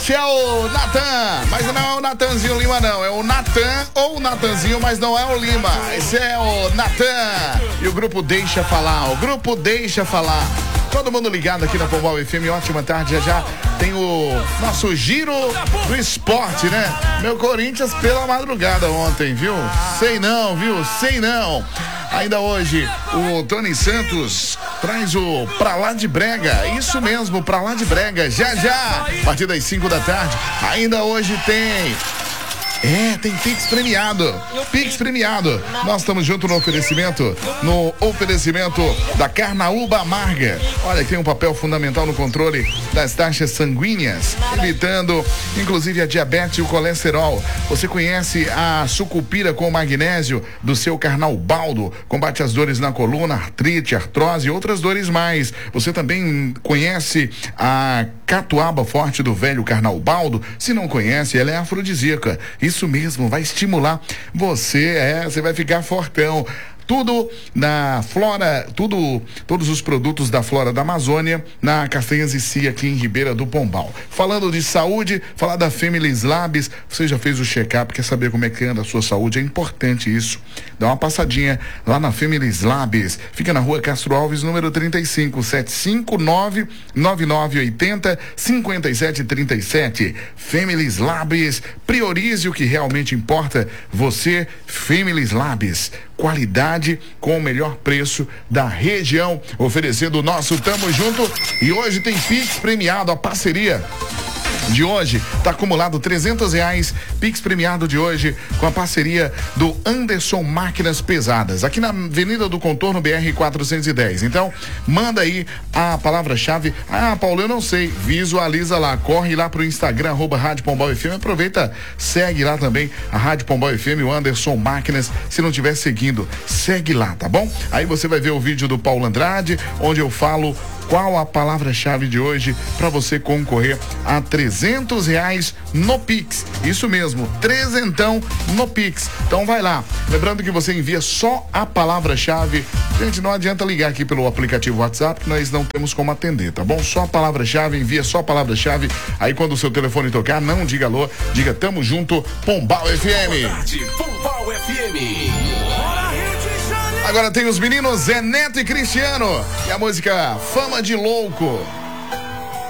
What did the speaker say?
Esse é o Natan, mas não é o Natanzinho Lima não, é o Natan ou o Natanzinho, mas não é o Lima. Esse é o Natan e o grupo Deixa Falar, Todo mundo ligado aqui na Pombal FM, ótima tarde, já tem o nosso giro do esporte, né? Meu Corinthians pela madrugada ontem, viu? Sei não. Ainda hoje, o Tony Santos traz o Pra Lá de Brega. Isso mesmo, Pra Lá de Brega. Já, a partir das 5 da tarde. Ainda hoje tem Pix premiado. Nós estamos juntos no oferecimento da Carnaúba Amarga. Olha, tem um papel fundamental no controle das taxas sanguíneas, evitando inclusive a diabetes e o colesterol. Você conhece a sucupira com magnésio do seu Carnaubaldo? Combate as dores na coluna, artrite, artrose e outras dores mais. Você também conhece a catuaba forte do velho Carnaubaldo? Se não conhece, ela é afrodisíaca. Isso mesmo, vai estimular você vai ficar fortão. Tudo na Flora, todos os produtos da Flora da Amazônia, na Castanhas e Cia, aqui em Ribeira do Pombal. Falando de saúde, falar da Femilis Labs, você já fez o check-up, quer saber como é que anda a sua saúde? É importante isso. Dá uma passadinha lá na Femilis Labs. Fica na rua Castro Alves, número 35, 759-9980-5737. Femilis Labs, priorize o que realmente importa. Você, Femilis Labs. Qualidade com o melhor preço da região, oferecendo o nosso Tamo Junto. E hoje tem Pix premiado, a parceria de hoje tá acumulado R$300, Pix premiado de hoje com a parceria do Anderson Máquinas Pesadas, aqui na Avenida do Contorno BR 410. Então, manda aí a palavra-chave. Paulo, eu não sei, visualiza lá, corre lá pro Instagram, @Rádio Pombal FM, aproveita, segue lá também a Rádio Pombal FM, o Anderson Máquinas, se não estiver seguindo, segue lá, tá bom? Aí você vai ver o vídeo do Paulo Andrade, onde eu falo qual a palavra-chave de hoje para você concorrer a R$300 no Pix. Isso mesmo, trezentão no Pix. Então vai lá. Lembrando que você envia só a palavra-chave. Gente, não adianta ligar aqui pelo aplicativo WhatsApp, que nós não temos como atender, tá bom? Só a palavra-chave, envia só a palavra-chave. Aí quando o seu telefone tocar, não diga alô, diga tamo junto, Pombal FM. Pombal FM. Agora tem os meninos Zé Neto e Cristiano e a música Fama de Louco.